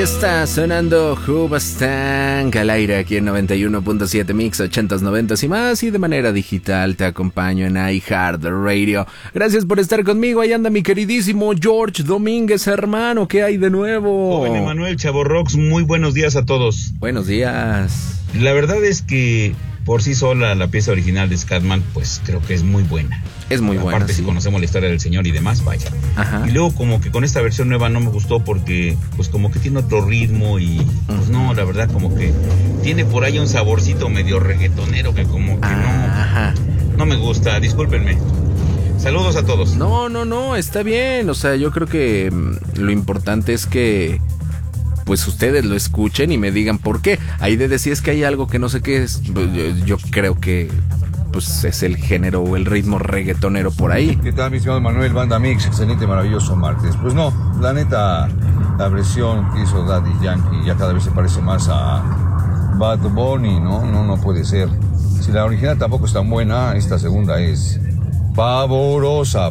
está sonando Hoobastank al aire aquí en 91.7 Mix 80s, 90s y más, y de manera digital te acompaño en iHeartRadio. Gracias por estar conmigo. Ahí anda mi queridísimo George Domínguez, hermano. ¿Qué hay de nuevo? Joven Emanuel Chavorrox, muy buenos días a todos. Buenos días. La verdad es que por sí sola la pieza original de Scatman, pues creo que es muy buena. Es muy buena. Aparte, sí. Si conocemos la historia del señor y demás, vaya. Ajá. Y luego como que con esta versión nueva no me gustó porque pues como que tiene otro ritmo y pues no, la verdad como que tiene por ahí un saborcito medio reggaetonero que como que no me gusta, discúlpenme. Saludos a todos. No, está bien. O sea, yo creo que lo importante es que pues ustedes lo escuchen y me digan por qué. Ahí de decir es que hay algo que no sé qué es. Yo creo que pues es el género o el ritmo reggaetonero por ahí. ¿Qué tal, mi estimado Manuel? Banda Mix, excelente, maravilloso martes. Pues no, la neta, la versión que hizo Daddy Yankee ya cada vez se parece más a Bad Bunny, ¿no? No puede ser. Si la original tampoco es tan buena, esta segunda es pavorosa.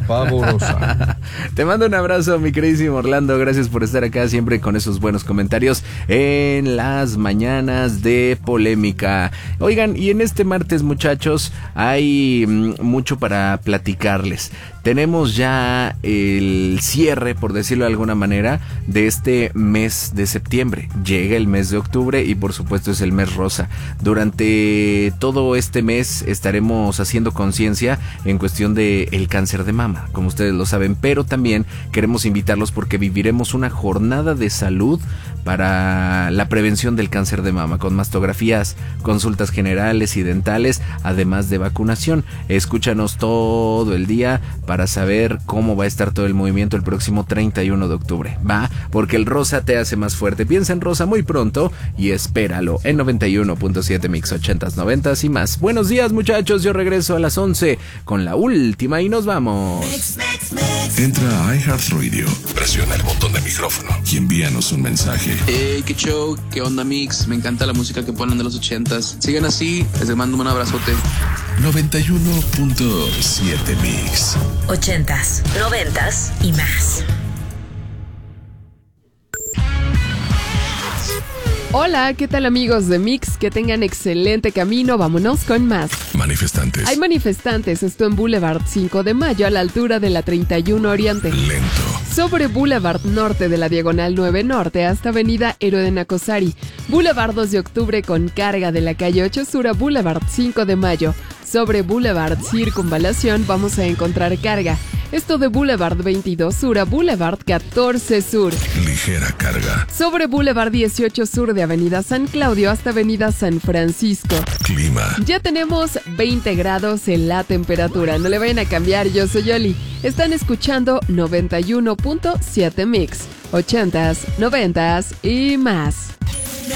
Te mando un abrazo, mi queridísimo Orlando. Gracias por estar acá siempre con esos buenos comentarios en las mañanas de polémica. Oigan, y en este martes, muchachos, hay mucho para platicarles. Tenemos ya el cierre, por decirlo de alguna manera, de este mes de septiembre. Llega el mes de octubre y por supuesto es el mes rosa. Durante todo este mes estaremos haciendo conciencia en cuestión de el cáncer de mama, como ustedes lo saben, pero también queremos invitarlos porque viviremos una jornada de salud para la prevención del cáncer de mama, con mastografías, consultas generales y dentales, además de vacunación. Escúchanos todo el día para saber cómo va a estar todo el movimiento el próximo 31 de octubre. Va, porque el rosa te hace más fuerte. Piensa en rosa muy pronto y espéralo en 91.7 Mix 80s, 90s y más. Buenos días, muchachos. Yo regreso a las 11 con la última y nos vamos. Entra a iHeartRadio, presiona el botón de micrófono y envíanos un mensaje. Hey, qué show, qué onda Mix, me encanta la música que ponen de los 80s. Sigan así, les mando un abrazote. 91.7 Mix 80s, 90s y más. Hola, ¿qué tal amigos de Mix? Que tengan excelente camino, vámonos con más. Manifestantes. Hay manifestantes, esto en Boulevard 5 de Mayo a la altura de la 31 Oriente. Lento. Sobre Boulevard Norte de la Diagonal 9 Norte hasta Avenida Héroe de Nacosari. Boulevard 2 de Octubre con carga de la calle 8 Sur a Boulevard 5 de Mayo. Sobre Boulevard Circunvalación vamos a encontrar carga. Esto de Boulevard 22 Sur a Boulevard 14 Sur. Ligera carga. Sobre Boulevard 18 Sur de Avenida San Claudio hasta Avenida San Francisco. Clima. Ya tenemos 20 grados en la temperatura. No le vayan a cambiar, yo soy Yoli. Están escuchando 91.7 Mix. 80s, 90s y más.